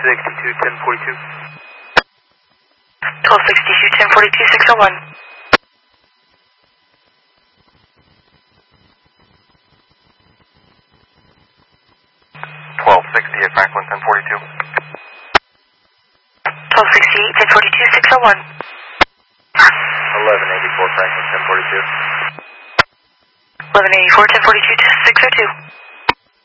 1042. 1262, 1042, 601. 1260 at Franklin 1042. 1268, 1042, 601. 1184 Franklin 1042. 1184, 1042, 602.